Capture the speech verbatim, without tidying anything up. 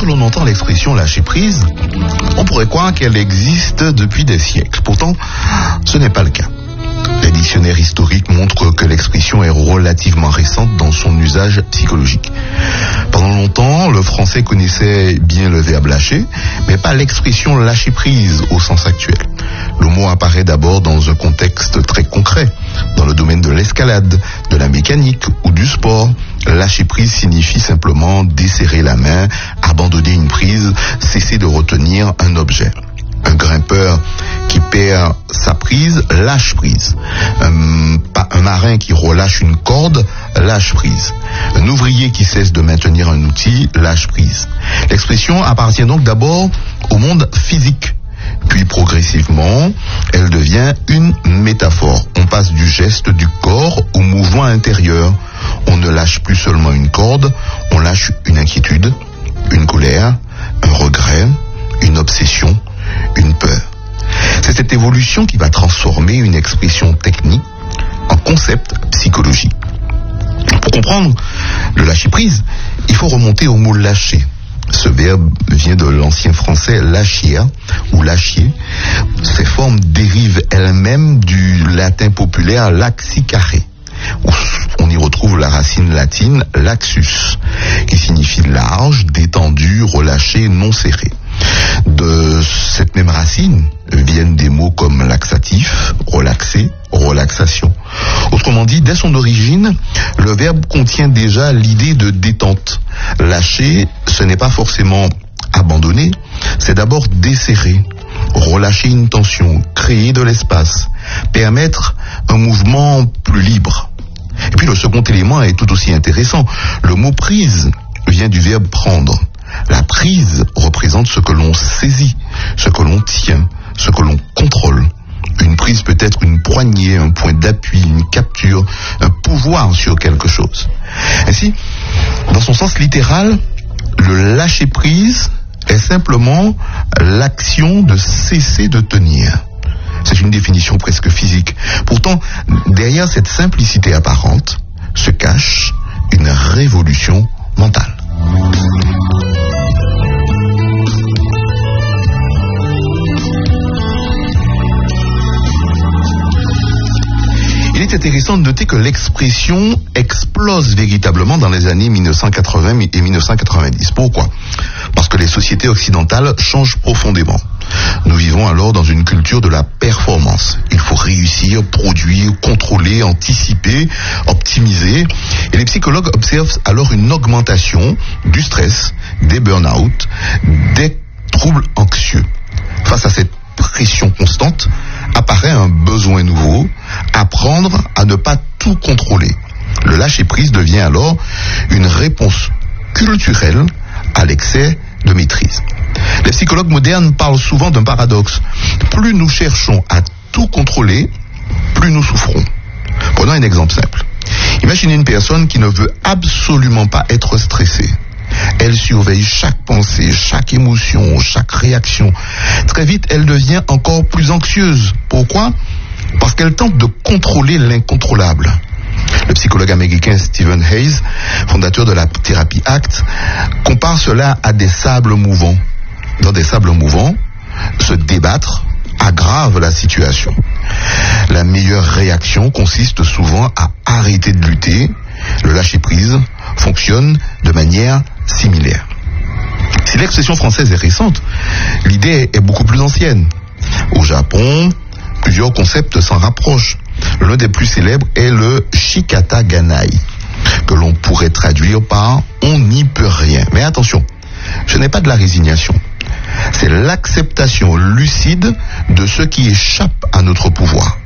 Lorsque l'on entend l'expression lâcher prise, on pourrait croire qu'elle existe depuis des siècles. Pourtant, ce n'est pas le cas. Les dictionnaires historiques montrent que l'expression est relativement récente dans son usage psychologique. Pendant longtemps, le français connaissait bien le verbe lâcher, mais pas l'expression lâcher prise au sens actuel. Le mot apparaît d'abord dans un contexte très concret, dans le domaine de l'escalade, de la mécanique ou du sport. Lâcher prise signifie simplement desserrer la main, abandonner une prise, cesser de retenir un objet. Un grimpeur qui perd sa prise lâche prise. Un, un marin qui relâche une corde lâche prise. Un ouvrier qui cesse de maintenir un outil lâche prise. L'expression appartient donc d'abord au monde physique. Puis progressivement, elle devient une métaphore. On passe du geste du corps au mouvement intérieur. On ne lâche plus seulement une corde, on lâche une inquiétude, une colère, un regret, une obsession, une peur. C'est cette évolution qui va transformer une expression technique en concept psychologique. Pour comprendre le lâcher-prise, il faut remonter au mot lâcher. Ce verbe vient de l'ancien français lâcher ou lâchier. Ces formes dérivent elles-mêmes du latin populaire laxicare. On y retrouve la racine latine laxus, qui signifie large, détendu, relâché, non serré. De cette même racine viennent des mots comme laxatif, relaxé, relaxation. Autrement dit, dès son origine, le verbe contient déjà l'idée de détente. Lâcher, ce n'est pas forcément abandonner, c'est d'abord desserrer, relâcher une tension, créer de l'espace, permettre un mouvement plus libre. Et puis le second élément est tout aussi intéressant. Le mot prise vient du verbe prendre. La prise représente ce que l'on saisit, ce que l'on tient, ce que l'on contrôle. Une prise peut être une poignée, un point d'appui, une capture, un pouvoir sur quelque chose. Ainsi, dans son sens littéral, le lâcher-prise est simplement l'action de cesser de tenir. C'est une définition presque physique. Pourtant, derrière cette simplicité apparente se cache une révolution mentale. Il est intéressant de noter que l'expression explose véritablement dans les années mille neuf cent quatre-vingts et mille neuf cent quatre-vingt-dix. Pourquoi ? Parce que les sociétés occidentales changent profondément. Nous vivons alors dans une culture de la performance. Il faut réussir, produire, contrôler, anticiper, optimiser. Et les psychologues observent alors une augmentation du stress, des burn-out, des troubles anxieux. Face à cette pression constante, apparaît un besoin nouveau, apprendre à ne pas tout contrôler. Le lâcher-prise devient alors une réponse culturelle à l'excès de maîtrise. Les psychologues modernes parlent souvent d'un paradoxe. Plus nous cherchons à tout contrôler, plus nous souffrons. Prenons un exemple simple. Imaginez une personne qui ne veut absolument pas être stressée. Elle surveille chaque pensée, chaque émotion, chaque réaction. Très vite, elle devient encore plus anxieuse. Pourquoi ? Parce qu'elle tente de contrôler l'incontrôlable. Le psychologue américain Stephen Hayes, fondateur de la thérapie ACT, compare cela à des sables mouvants. Dans des sables mouvants, se débattre aggrave la situation. La meilleure réaction consiste souvent à arrêter de lutter. Le lâcher-prise fonctionne de manière similaire. Si l'expression française est récente, l'idée est beaucoup plus ancienne. Au Japon, plusieurs concepts s'en rapprochent. L'un des plus célèbres est le shikata ganai, que l'on pourrait traduire par « on n'y peut rien ». Mais attention, ce n'est pas de la résignation. C'est l'acceptation lucide de ce qui échappe à notre pouvoir.